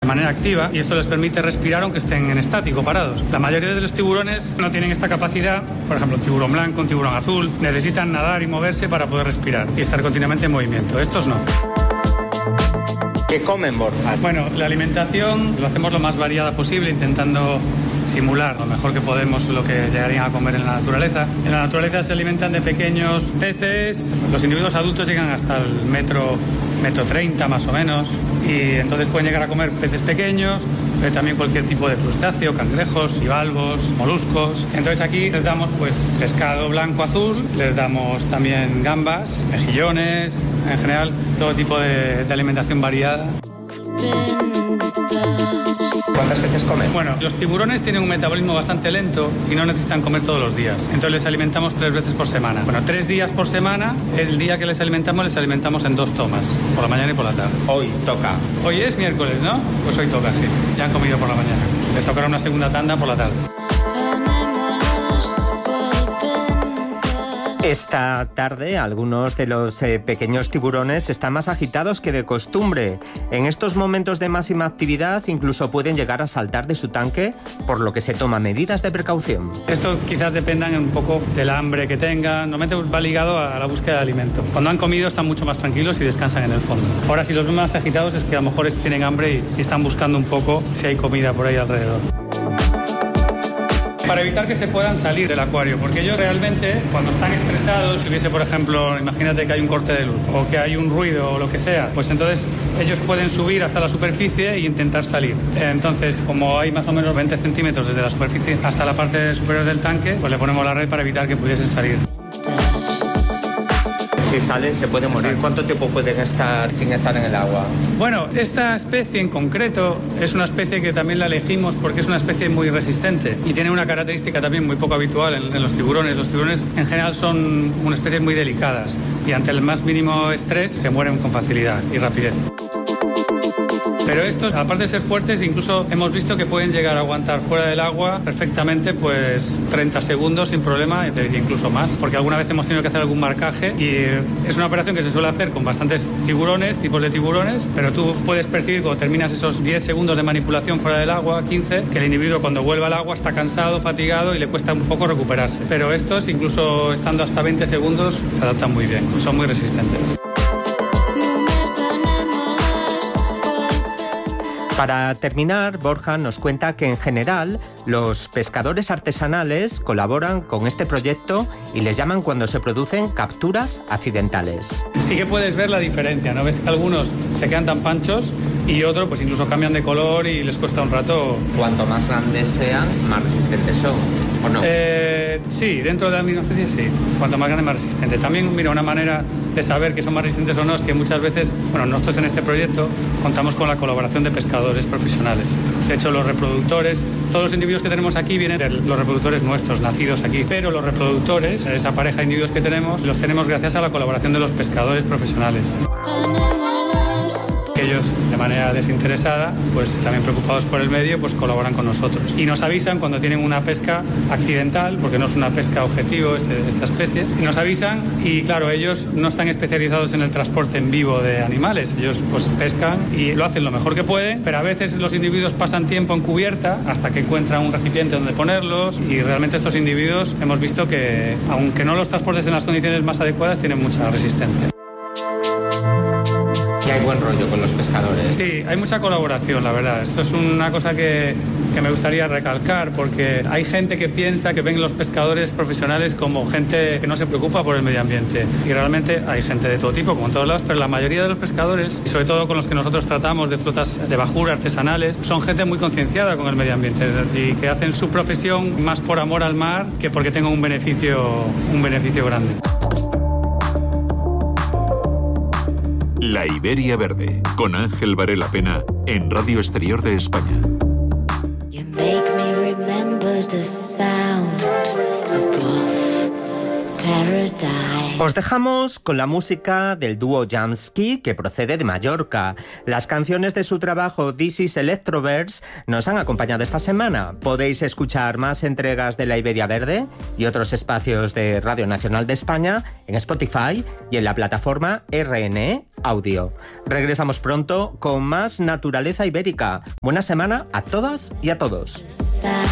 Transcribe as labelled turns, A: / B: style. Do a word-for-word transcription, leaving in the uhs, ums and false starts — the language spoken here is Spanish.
A: manera activa y esto les permite respirar aunque estén en estático, parados. La mayoría de los tiburones no tienen esta capacidad. Por ejemplo, un tiburón blanco, un tiburón azul, necesitan nadar y moverse para poder respirar y estar continuamente en movimiento. Estos no.
B: ¿Qué comen, Borja?
A: Bueno, la alimentación lo hacemos lo más variada posible, intentando simular lo mejor que podemos lo que llegarían a comer en la naturaleza. En la naturaleza se alimentan de pequeños peces, los individuos adultos llegan hasta el metro, metro treinta más o menos, y entonces pueden llegar a comer peces pequeños, pero también cualquier tipo de crustáceo, cangrejos, bivalvos, moluscos. Entonces aquí les damos pues pescado blanco, azul, les damos también gambas, mejillones, en general todo tipo de, de alimentación variada.
B: ¿Cuántas veces comen?
A: Bueno, los tiburones tienen un metabolismo bastante lento y no necesitan comer todos los días. Entonces les alimentamos tres veces por semana. Bueno, tres días por semana es el día que les alimentamos, les alimentamos en dos tomas, por la mañana y por la tarde.
B: Hoy toca.
A: Hoy es miércoles, ¿no? Pues hoy toca, sí. Ya han comido por la mañana. Les tocará una segunda tanda por la tarde.
B: Esta tarde algunos de los eh, pequeños tiburones están más agitados que de costumbre. En estos momentos de máxima actividad incluso pueden llegar a saltar de su tanque, por lo que se toman medidas de precaución.
A: Esto quizás dependan un poco del hambre que tengan. Normalmente va ligado a la búsqueda de alimento. Cuando han comido están mucho más tranquilos y descansan en el fondo. Ahora si los ven más agitados es que a lo mejor tienen hambre y, y están buscando un poco si hay comida por ahí alrededor. Para evitar que se puedan salir del acuario, porque ellos realmente, cuando están estresados, si hubiese, por ejemplo, imagínate que hay un corte de luz o que hay un ruido o lo que sea, pues entonces ellos pueden subir hasta la superficie e intentar salir. Entonces, como hay más o menos veinte centímetros desde la superficie hasta la parte superior del tanque, pues le ponemos la red para evitar que pudiesen salir.
B: Si salen se puede morir.
A: Exacto.
B: ¿Cuánto tiempo pueden estar sin estar en el agua?
A: Bueno, esta especie en concreto es una especie que también la elegimos porque es una especie muy resistente y tiene una característica también muy poco habitual en, en los tiburones. Los tiburones en general son unas especies muy delicadas y ante el más mínimo estrés se mueren con facilidad y rapidez. Pero estos, aparte de ser fuertes, incluso hemos visto que pueden llegar a aguantar fuera del agua perfectamente pues treinta segundos sin problema, incluso más, porque alguna vez hemos tenido que hacer algún marcaje y es una operación que se suele hacer con bastantes tiburones, tipos de tiburones, pero tú puedes percibir cuando terminas esos diez segundos de manipulación fuera del agua, quince, que el individuo cuando vuelve al agua está cansado, fatigado y le cuesta un poco recuperarse. Pero estos, incluso estando hasta veinte segundos, se adaptan muy bien, son muy resistentes.
B: Para terminar, Borja nos cuenta que en general los pescadores artesanales colaboran con este proyecto y les llaman cuando se producen capturas accidentales.
A: Sí que puedes ver la diferencia, ¿no? Ves que algunos se quedan tan panchos y otros pues incluso cambian de color y les cuesta un rato.
B: Cuanto más grandes sean, más resistentes son, ¿o no?
A: Eh, sí, dentro de la misma especie sí. Cuanto más grande, más resistente. También, mira, una manera de saber que son más resistentes o no es que muchas veces, bueno, nosotros en este proyecto contamos con la colaboración de pescadores profesionales. De hecho, los reproductores, todos los individuos que tenemos aquí vienen de los reproductores nuestros, nacidos aquí. Pero los reproductores, esa pareja de individuos que tenemos, los tenemos gracias a la colaboración de los pescadores profesionales. Ellos, de manera desinteresada, pues también preocupados por el medio, pues colaboran con nosotros. Y nos avisan cuando tienen una pesca accidental, porque no es una pesca objetivo este, esta especie. Y nos avisan y, claro, ellos no están especializados en el transporte en vivo de animales. Ellos pues pescan y lo hacen lo mejor que pueden, pero a veces los individuos pasan tiempo en cubierta hasta que encuentran un recipiente donde ponerlos y realmente estos individuos hemos visto que, aunque no los transportes en las condiciones más adecuadas, tienen mucha resistencia.
B: Y hay buen rollo con los pescadores.
A: Sí, hay mucha colaboración, la verdad. Esto es una cosa que, que me gustaría recalcar, porque hay gente que piensa que ven los pescadores profesionales como gente que no se preocupa por el medio ambiente. Y realmente hay gente de todo tipo, como en todos lados, pero la mayoría de los pescadores, y sobre todo con los que nosotros tratamos de flotas de bajura artesanales, son gente muy concienciada con el medio ambiente y que hacen su profesión más por amor al mar que porque tengan un beneficio, un beneficio grande.
C: La Iberia Verde, con Ángel Varela Pena, en Radio Exterior de España.
D: You make me remember the sound above paradise.
B: Os dejamos con la música del dúo Jamsky, que procede de Mallorca. Las canciones de su trabajo This is Electroverse nos han acompañado esta semana. Podéis escuchar más entregas de La Iberia Verde y otros espacios de Radio Nacional de España en Spotify y en la plataforma R N E audio. Regresamos pronto con más naturaleza ibérica. Buena semana a todas y a todos.